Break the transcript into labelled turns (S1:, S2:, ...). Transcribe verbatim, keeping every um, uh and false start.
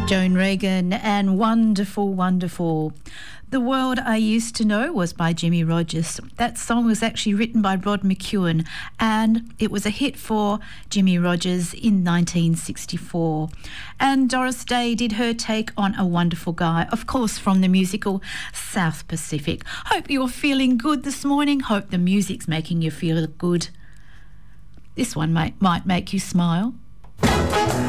S1: Joan Regan and Wonderful, Wonderful. The World I Used to Know was by Jimmie Rodgers. That song was actually written by Rod McEwen and it was a hit for Jimmie Rodgers in nineteen sixty-four. And Doris Day did her take on A Wonderful Guy, of course from the musical South Pacific. Hope you're feeling good this morning. Hope the music's making you feel good. This one might, might make you smile.